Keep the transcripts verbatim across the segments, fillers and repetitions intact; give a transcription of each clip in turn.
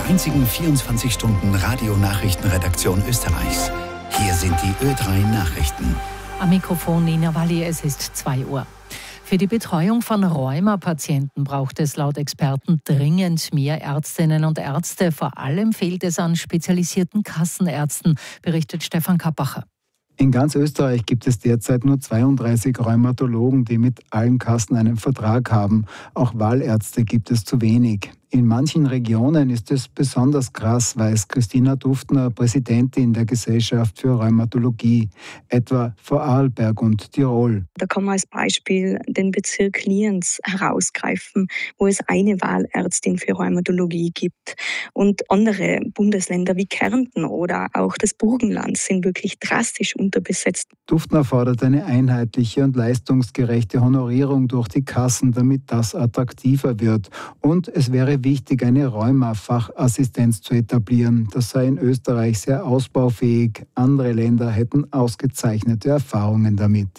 der einzigen vierundzwanzig-Stunden-Radio-Nachrichtenredaktion Österreichs. Hier sind die Ö drei Nachrichten. Am Mikrofon Nina Walli, es ist zwei Uhr. Für die Betreuung von Rheuma-Patienten braucht es laut Experten dringend mehr Ärztinnen und Ärzte. Vor allem fehlt es an spezialisierten Kassenärzten, berichtet Stefan Kappacher. In ganz Österreich gibt es derzeit nur zweiunddreißig Rheumatologen, die mit allen Kassen einen Vertrag haben. Auch Wahlärzte gibt es zu wenig. In manchen Regionen ist es besonders krass, weiß Christina Duftner, Präsidentin der Gesellschaft für Rheumatologie, etwa Vorarlberg und Tirol. Da kann man als Beispiel den Bezirk Lienz herausgreifen, wo es eine Wahlärztin für Rheumatologie gibt. Und andere Bundesländer wie Kärnten oder auch das Burgenland sind wirklich drastisch unterbesetzt. Duftner fordert eine einheitliche und leistungsgerechte Honorierung durch die Kassen, damit das attraktiver wird. Und es wäre wichtig, eine Rheuma-Fachassistenz zu etablieren. Das sei in Österreich sehr ausbaufähig. Andere Länder hätten ausgezeichnete Erfahrungen damit.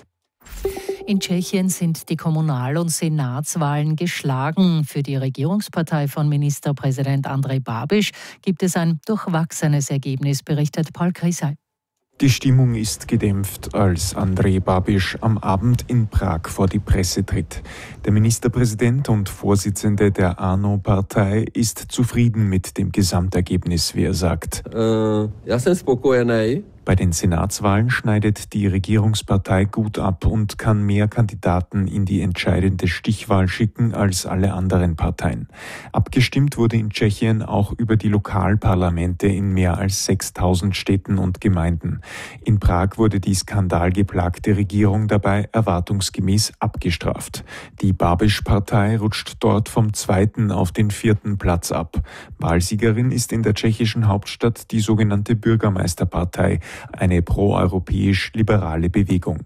In Tschechien sind die Kommunal- und Senatswahlen geschlagen. Für die Regierungspartei von Ministerpräsident Andrej Babiš gibt es ein durchwachsenes Ergebnis, berichtet Paul Krisay. Die Stimmung ist gedämpft, als Andrej Babiš am Abend in Prag vor die Presse tritt. Der Ministerpräsident und Vorsitzende der ANO-Partei ist zufrieden mit dem Gesamtergebnis, wie er sagt. Uh, ja jsem spokojený. Bei den Senatswahlen schneidet die Regierungspartei gut ab und kann mehr Kandidaten in die entscheidende Stichwahl schicken als alle anderen Parteien. Abgestimmt wurde in Tschechien auch über die Lokalparlamente in mehr als sechstausend Städten und Gemeinden. In Prag wurde die skandalgeplagte Regierung dabei erwartungsgemäß abgestraft. Die Babiš-Partei rutscht dort vom zweiten auf den vierten Platz ab. Wahlsiegerin ist in der tschechischen Hauptstadt die sogenannte Bürgermeisterpartei, eine proeuropäisch-liberale Bewegung.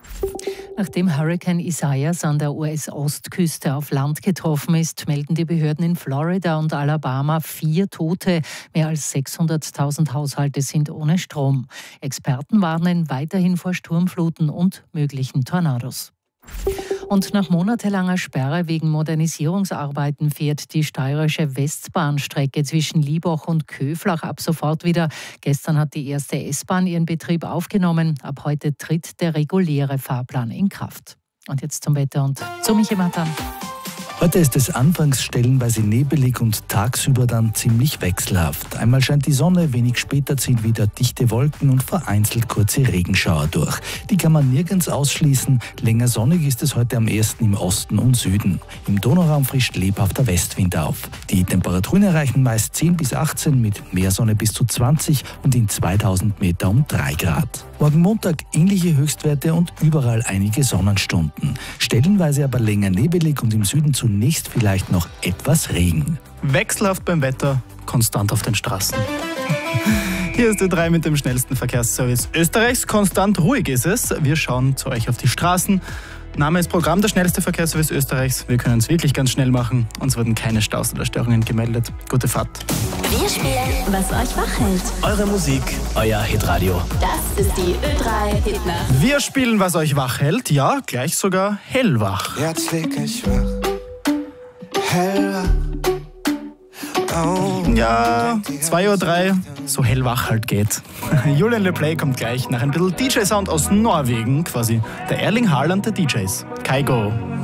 Nachdem Hurrikan Isaias an der U S-Ostküste auf Land getroffen ist, melden die Behörden in Florida und Alabama vier Tote. Mehr als sechshunderttausend Haushalte sind ohne Strom. Experten warnen weiterhin vor Sturmfluten und möglichen Tornados. Und nach monatelanger Sperre wegen Modernisierungsarbeiten fährt die steirische Westbahnstrecke zwischen Liebach und Köflach ab sofort wieder. Gestern hat die erste S-Bahn ihren Betrieb aufgenommen. Ab heute tritt der reguläre Fahrplan in Kraft. Und jetzt zum Wetter und zu Michi Matan. Heute ist es anfangs stellenweise nebelig und tagsüber dann ziemlich wechselhaft. Einmal scheint die Sonne, wenig später ziehen wieder dichte Wolken und vereinzelt kurze Regenschauer durch. Die kann man nirgends ausschließen. Länger sonnig ist es heute am ehesten im Osten und Süden. Im Donauraum frischt lebhafter Westwind auf. Die Temperaturen erreichen meist zehn bis achtzehn, mit Meersonne bis zu zwanzig und in zweitausend Meter um drei Grad. Morgen Montag ähnliche Höchstwerte und überall einige Sonnenstunden. Stellenweise aber länger nebelig und im Süden zunächst vielleicht noch etwas Regen. Wechselhaft beim Wetter, konstant auf den Straßen. Hier ist Ö drei mit dem schnellsten Verkehrsservice Österreichs. Konstant ruhig ist es. Wir schauen zu euch auf die Straßen. Name ist Programm, der schnellste Verkehrsservice Österreichs. Wir können es wirklich ganz schnell machen. Uns wurden keine Staus oder Störungen gemeldet. Gute Fahrt. Wir spielen, was euch wach hält. Eure Musik, euer Hitradio. Das ist die Ö drei Hitnacht. Wir spielen, was euch wach hält. Ja, gleich sogar hellwach. Jetzt lieg ich wach. Hellwach. Oh. Ja, zwei Uhr drei, so hellwach halt geht. Julian Le Play kommt gleich nach ein bisschen D J-Sound aus Norwegen, quasi der Erling Haaland der D Js. Kygo.